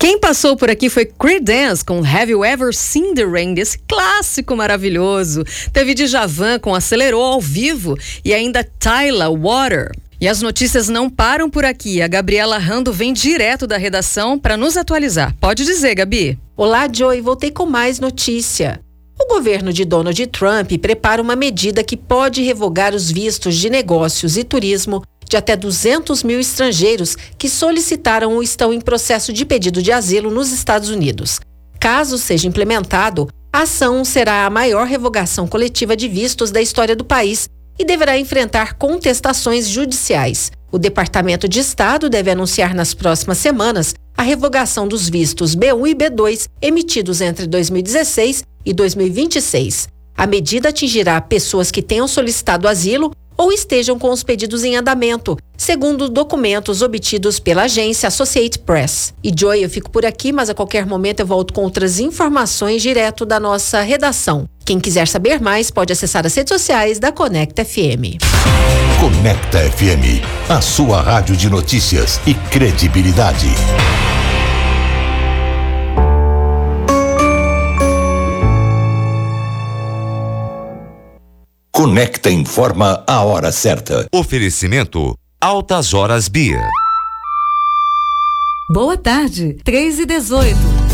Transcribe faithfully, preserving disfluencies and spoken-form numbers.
Quem passou por aqui foi Creedence com Have You Ever Seen the Rain, esse clássico maravilhoso. Teve Djavan com Acelerou ao vivo e ainda Tyla, Water. E as notícias não param por aqui. A Gabriela Rando vem direto da redação para nos atualizar. Pode dizer, Gabi. Olá, Joy. Voltei com mais notícia. O governo de Donald Trump prepara uma medida que pode revogar os vistos de negócios e turismo de até duzentos mil estrangeiros que solicitaram ou estão em processo de pedido de asilo nos Estados Unidos. Caso seja implementado, a ação será a maior revogação coletiva de vistos da história do país e deverá enfrentar contestações judiciais. O Departamento de Estado deve anunciar nas próximas semanas a revogação dos vistos B um e B dois emitidos entre dois mil e dezesseis e dois mil e vinte e seis. A medida atingirá pessoas que tenham solicitado asilo ou estejam com os pedidos em andamento, segundo documentos obtidos pela agência Associated Press. E Joy, eu fico por aqui, mas a qualquer momento eu volto com outras informações direto da nossa redação. Quem quiser saber mais pode acessar as redes sociais da Conecta F M. Conecta F M, a sua rádio de notícias e credibilidade. Conecta informa a hora certa. Oferecimento Altas Horas Bia. Boa tarde, três e dezoito.